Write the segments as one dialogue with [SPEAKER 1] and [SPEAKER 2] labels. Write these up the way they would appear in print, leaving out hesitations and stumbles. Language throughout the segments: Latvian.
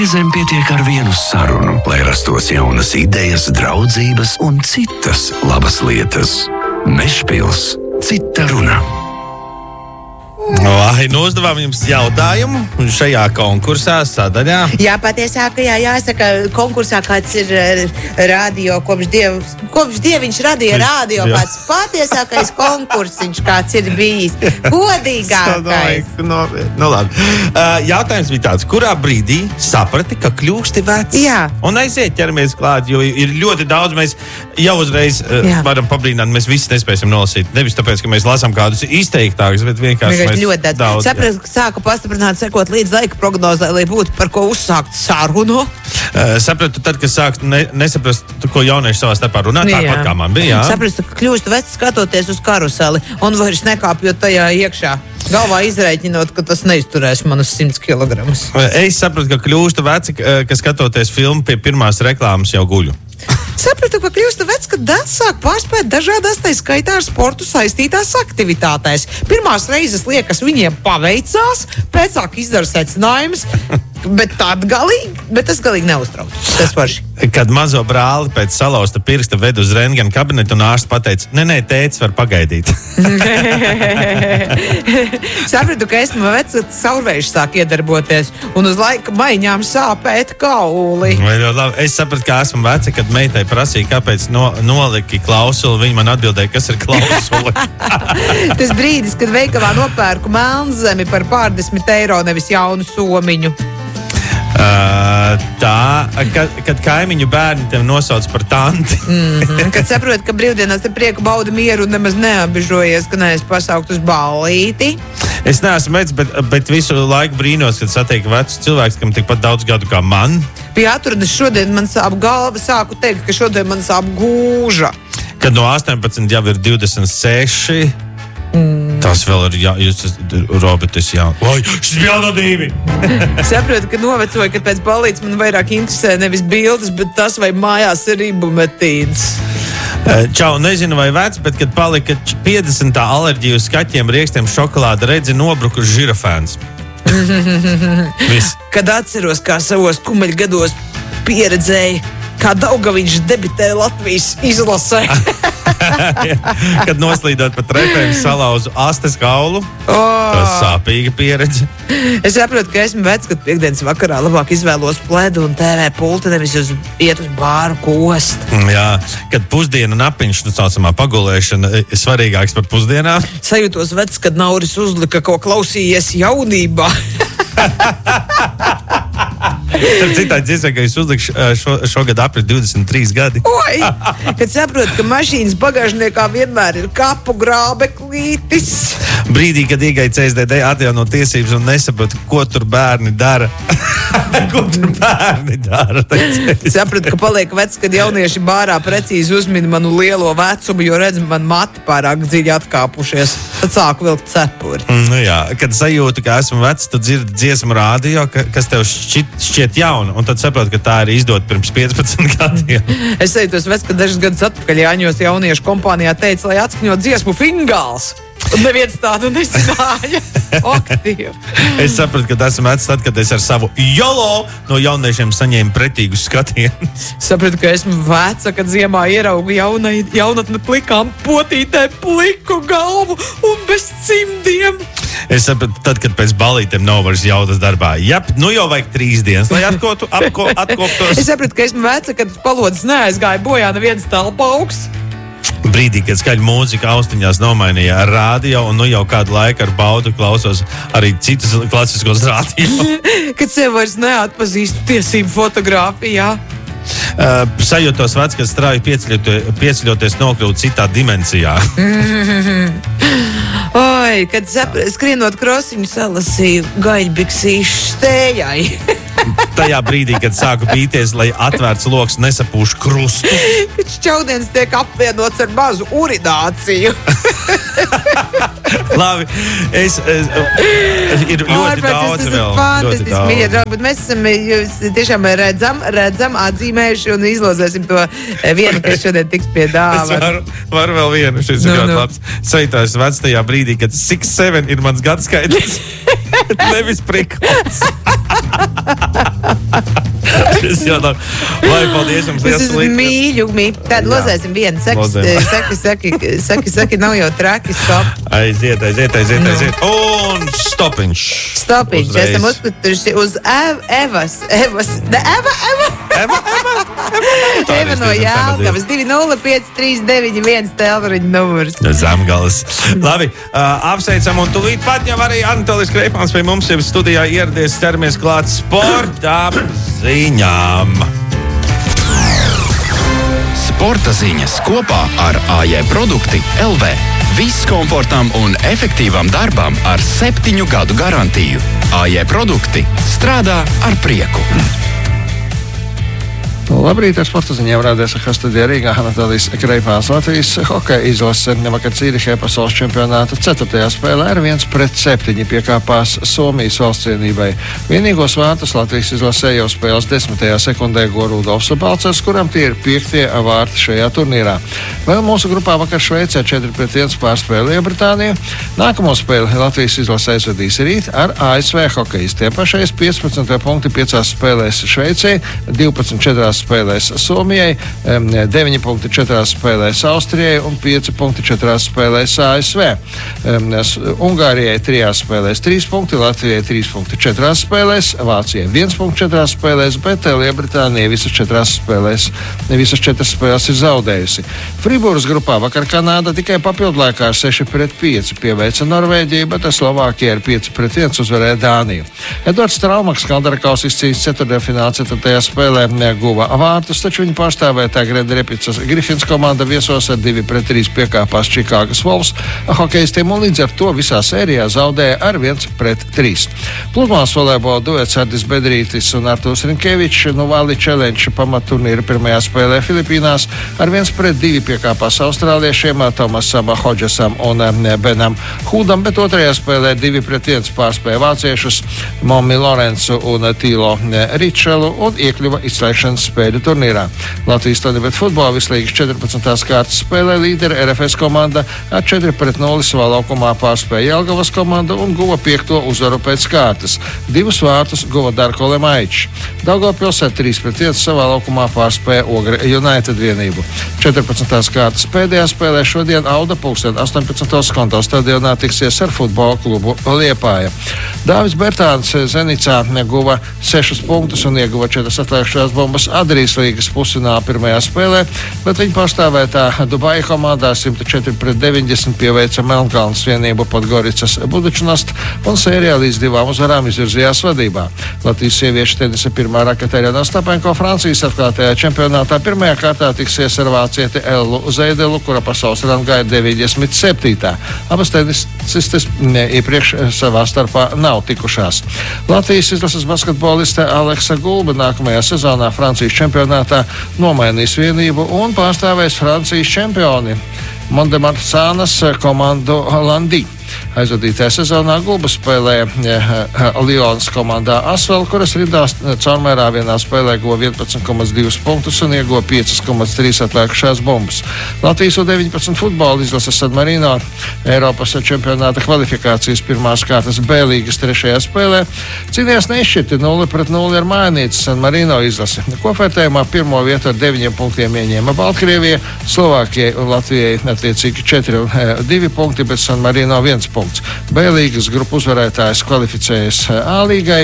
[SPEAKER 1] Reizēm pietiek ar vienu sarunu, lai rastos jaunas idejas, draudzības un citas labas lietas. Mežpils, cita runa.
[SPEAKER 2] Lai uzdevām jums jautājumu šajā konkursā, sadaļā.
[SPEAKER 3] Jā, patiesākajā jāsaka, konkursā kāds ir radio, kopš dieviņš radīja radio, kāds patiesākais konkursiņš, kāds ir bijis. Godīgākais.
[SPEAKER 2] Labi. Jautājums bija tāds, kurā brīdī saprati, ka kļūsti vecs?
[SPEAKER 3] Jā.
[SPEAKER 2] Un aiziet, ķeramies klāt, jo ir ļoti daudz, mēs jau uzreiz varam pabrīnāt, mēs visi nespēsim nolasīt. Nevis tāpēc, ka mēs lasām kādus izteiktākus, bet vienkārši mēs
[SPEAKER 3] ļoti daudz. Sapratu, ka sāku pastiprināt, sekot līdz laika prognozē, lai būtu par ko uzsākt sarunu.
[SPEAKER 2] Sapratu tad, kad sāku nesaprast, ko jaunieši savā starpā runā, tāpat kā man bija.
[SPEAKER 3] Sapratu, ka kļūstu vecs skatoties uz karuseli un vairs nekāpjot tajā iekšā. Galvā izrēķinot, ka tas neizturēs manus 100 kilogramus.
[SPEAKER 2] Es sapratu, ka kļūstu veci, ka skatoties filmu pie pirmās reklāmas jau guļu.
[SPEAKER 3] Sapratu, ka kļūstu vecs, kad dēls sāk pārspēt dažādās, tā skaitā ar sportu saistītās aktivitātēs. Pirmās reizes liekas, viņiem paveicās, pēcāk izdara secinājumus, bet tas galīgi neuztrauc. Tas forši.
[SPEAKER 2] Kad mazo brāli pēc salauzta pirksta ved uz rentgena kabinetu un ārsts pateica, nē, tētis var pagaidīt.
[SPEAKER 3] Sapratu, ka esmu vecs, kad saurvējš sāk iedarboties un uz laika maiņām sāpēt kauli.
[SPEAKER 2] Es sapratu, ka esmu veca, kad meitai prasīja, kāpēc noliki klausuli. Viņa man atbildēja, kas ir klausuli.
[SPEAKER 3] Tas brīdis, kad veikalā nopērku melnzemi par pār10 eiro, nevis jaunu somiņu.
[SPEAKER 2] Kad kaimiņu bērni tev nosauc par tanti.
[SPEAKER 3] Kad saproti, ka brīvdienās te prieku bauda mieru un nemaz neapbežojies, ka neesi pasaukt uz ballīti.
[SPEAKER 2] Es neesmu vecs, bet visu laiku brīnos, kad satieku vecus cilvēkus, kam tikpat daudz gadu kā man.
[SPEAKER 3] Pie atrunas šodien man sāp galva, sāku teikt, ka šodien man sāp gūža.
[SPEAKER 2] Kad no 18 jau ir 26... Tas vēl ir, jūs robotis, šis bija no 2.
[SPEAKER 3] Saprotu, ka novecoju, kad pēc ballītes man vairāk interesē nevis bildes, bet tas, vai mājās ir ibumetīns.
[SPEAKER 2] Čau, nezinu vai vecs, bet kad palika 50. alerģija uz skaķiem, riekstiem, šokolāda, redzi nobrukuši žirafēns.
[SPEAKER 3] Kad atceros, kā savos kumeļgados pieredzēju, kā Daugaviņš debitē Latvijas izlasē.
[SPEAKER 2] Kad noslīdot pa trepēm salauzu astes kaulu. Tas sāpīga pieredze.
[SPEAKER 3] Es saprotu, ka esmu vecs, kad piekdienas vakarā labāk izvēlos pledu un TV pulti, nevis iet uz bāru kost.
[SPEAKER 2] Jā, kad pusdienu napiņš, saucamā pagulēšana, ir svarīgāks par pusdienām.
[SPEAKER 3] Sajūtos vecs, kad Nauris uzlika, ko klausījies jaunībā.
[SPEAKER 2] Tad citādi dziesmē, ka es uzlikšu šogad aprit 23 gadi.
[SPEAKER 3] Oi! Kad saprotu, ka mašīnas bagāžniekā vienmēr ir kapu grābeklītis.
[SPEAKER 2] Brīdī, kad iegāja CSDD atjauno tiesības un nesapratu, ko tur bērni dara.
[SPEAKER 3] Sapratu, ka paliek vecs, kad jaunieši bārā precīzi uzmina manu lielo vecumu, jo redz, man mati pārāk dziļi atkāpušies. Tad sāku vilkt cepuri.
[SPEAKER 2] Jā, kad sajūtu, ka esmu vecs, tu dzirdi dziesmu rādio, kas tev šķiet jauna, un tad saprotu, ka tā ir izdota pirms 15 gadiem.
[SPEAKER 3] Es jūtos vecs, ka dažus gadus atpakaļ Jāņos jauniešu kompānijā teica, lai atskaņo dziesmu Fingāls. Un neviens tādu nezināja. Aktīvi.
[SPEAKER 2] Es sapratu, ka esmu vecs tad, kad es ar savu jolo no jauniešiem saņēmu pretīgus skatienus.
[SPEAKER 3] Sapratu, ka esmu veca, kad ziemā ieraugu jaunatni plikām potītē pliku galvu un bez cimdiem.
[SPEAKER 2] Es sapratu, tad, kad pēc ballītēm nav vairs jaudas darbā. Jep, nu jau vajag 3 dienas, lai atkoptos.
[SPEAKER 3] Es sapratu, ka esmu veca, kad palodas neaizgāja bojā neviens telpauks.
[SPEAKER 2] Brīdī, kad skaļa mūzika austiņās nomainīja ar rādio, un nu jau kādu laiku ar baudu klausos arī citus klasiskos rādio.
[SPEAKER 3] Kad sev vairs neatpazīstu tiesību fotogrāfijā.
[SPEAKER 2] Sajūtos vecs, kad strauji pieceļoties nokļūt citā dimensijā.
[SPEAKER 3] Oi, kad skrienot krosiņu salasīju gaļbiksīšu stējai.
[SPEAKER 2] Tajā brīdī, kad sāku bīties, lai atvērts loks nesapūš krustu.
[SPEAKER 3] Kad šķaudiens tiek apvienots ar mazu urināciju.
[SPEAKER 2] Labi, ir ļoti daudz vēl.
[SPEAKER 3] Fantastiski, mīļie draugi, bet mēs esam jūs tiešām redzam, atzīmējuši un izlozēsim to vienu, kas šodien tiks pie dāvana.
[SPEAKER 2] Es varu vēl vienu, šis ir ļoti labs. Sveitos vecs tajā brīdī, kad 6-7 ir mans gadskaitlis. Nevis prikals. Vai, paldies jums.
[SPEAKER 3] Tas ir mīļu. Tad lozēsim vienu. Saki, nav jau traki. Stop.
[SPEAKER 2] Aiziet. Un stopiņš.
[SPEAKER 3] Esam uzskatuši uz Evas. Eva no Jālgavas. 20539 telvariņu numurs.
[SPEAKER 2] Zemgales. Labi, apsveicam un tūlīt pat jau arī Anatolijs Kreipāns pie mums jau studijā ieradies, ķeramies klāt sporta ziņām.
[SPEAKER 1] Sporta ziņas kopā ar AJ Produkti LV. Viss komfortam un efektīvam darbam ar 7 gadu garantiju. AJ Produkti strādā ar prieku.
[SPEAKER 4] Labrīt, ar sporta ziņām rādījās studijā Rīgā Anatolijs Kreipāns. Latvijas hokeja izlase vakar Cīrihē pasaules čempionāta 4. spēlē ar 1-7 piekāpās Somijas valstsienībai. Vienīgos vārtus Latvijas izlasē jau spēles 10. sekundē go Rudolfs Balcers, kuram tie ir 5. vārti šajā turnīrā. Vēl mūsu grupā vakar Šveicē 4-1 pārspēlē Lielbritāniju. Nākamo spēli Latvijas izlase aizvadīs rīt ar ASV hokejistiem. Pašais 15 punkti 5 spēlēs Šveicē, 12-4 spēlēs Somijai, 9 punkti 4 spēlēs Austrijai un 5 punkti 4 spēlēs ASV. Ungārijai 3 spēlēs 3 punkti, Latvijai 3 punkti 4 spēlēs, Vācijai 1 punkti 4 spēlēs, bet Lielbritānija visas 4 spēles ir zaudējusi. Friburgas grupā vakar Kanāda tikai papildlaikā ar 6-5 pieveica Norvēģiju, bet Slovākija ar 5-1 uzvarēja Dāniju. Edvards Straumaks Kaldarakaus izcīnījis 4. fināla 4. spēlē guva vārtus, taču viņa pārstāvētā Greda Repicas Grifins komanda viesos ar 2-3 piekāpās Čikāgas Wolves hokejistiem un līdz ar to visā sērijā zaudēja ar 1-3. Pludmales volejbola duets Ardis Bedrītis un Artūrs Rinkevičs Nuvali Challenge pamatturnīra pirmajā spēlē Filipīnās ar 1-2 piekāpās austrāliešiem Tomasam Hodžasam un Benam Hūdam, bet otrajā spēlē 2-1 pārspēja vāciešus Mommi Lorencu un Tīlo Ričelu un iekļuva izslēgšanas spēļu turnīrā. Latvijas Tonibet futbola vislīgas 14. kārtas spēlē līderi RFS komanda ar 4-0 savā laukumā pārspēja Jelgavas komandu un guva 5. uzvaru pēc kārtas. 2 vārtus guva Darko Lemaičs. Daugavpils ar 3-1 savā laukumā pārspēja Ogre United vienību. 14. kārtas pēdējā spēlē šodien Auda pulksten 18. Skonto stadionā tiksies ar futbola klubu Liepāja. Dāvis Bertāns Zenicā guva 6 punktus un ieguva 4 atlikušās bumbas Adrijas līgas pusfinālā pirmajā spēlē, bet viņa pārstāvētā Dubaja komandā 104-90 pieveica Melnkalnes vienību Podgoricas Budučnost un sērijā līdz 2 uzvarām izvirzījās vadībā. Latvijas sieviešu tenisa pirmā rakete Elena Ostapenko Francijas atklātajā čempionātā pirmajā kārtā tiksies ar vācieti Ellu Zeidelu, kura pasaules rangā ir 97. Abas tenisistes iepriekš savā starpā nav tikušās. Latvijas izlases basketboliste Aleksa Gulba nākamajā sezonā Francijas čempionātā nomainīs vienību un pārstāvēs Francijas čempioni Mondemarsanas komandu Landī. Aizvadītajā sezonā Gulba spēlēja Lyonas komandā Asvel, kuras rindās caurmērā vienā spēlē guva 11,2 punktus un ieguva 5,3 atlikušās bumbas. Latvijas U19 futbola izlases San Marino Eiropas čempionāta kvalifikācijas pirmās kārtas B līgas 3. spēlē cīnījās neizšķirti 0-0 ar mājinieci San Marino izlasi. Kopvērtējumā pirmo vietu ar 9 punktiem ieņēma Baltkrievija, Slovākijai un Latvijai attiecīgi 4 un 2 punkti, bet San Marino 1 punkts. B līgas grupu uzvarētājs kvalificējas A līgai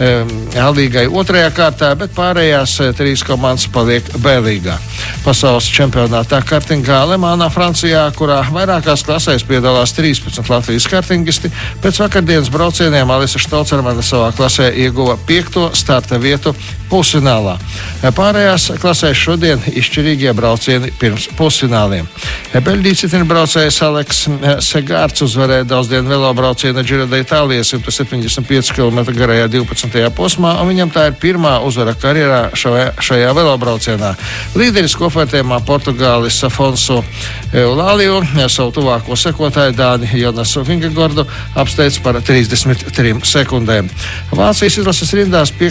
[SPEAKER 4] 2. kārtā, bet pārējās 3 komandas paliek B līgā. Pasaules čempionātā kartingā Lemānā, Francijā, kurā vairākās klasēs piedalās 13 Latvijas kartingisti, pēc vakardienas braucieniem Alisa Štolcermane savā klasē ieguva 5. starta vietu pusfinālā. Pārējās klasēs šodien izšķirīgie braucieni pirms pusfināliem. Beļģijas citinbraucējs Aleks Segārds uzvarēja daudzdienu velobrauciena Giro d'Itālija 175 km garajā 12. posmā, un viņam tā ir pirmā uzvara karjerā šajā velobraucienā. Līderis kopvērtējumā Portugālis Afonso Eulāliju savu tuvāko sekotāju Dāni Jonasu Vingegordu apsteidz par 33 sekundēm. Vācijas izlases rindās